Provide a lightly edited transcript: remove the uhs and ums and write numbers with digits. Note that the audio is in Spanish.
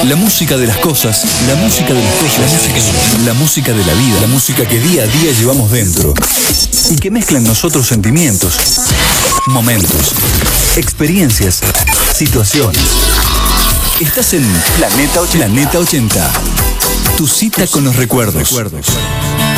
La música de las cosas, la música de las cosas, la música de la vida, la música que día a día llevamos dentro y que mezcla en nosotros sentimientos, momentos, experiencias, situaciones. Estás en Planeta 80. Tu cita con los recuerdos.